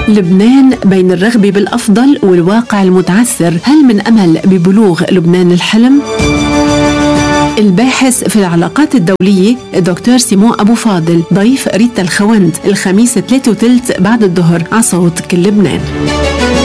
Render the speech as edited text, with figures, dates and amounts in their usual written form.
لبنان بين الرغبة بالأفضل والواقع المتعثر، هل من أمل ببلوغ لبنان الحلم؟ الباحث في العلاقات الدولية الدكتور سيمون أبو فاضل ضيف ريتا الخوند الخميس 3:03 بعد الظهر على صوت كل لبنان.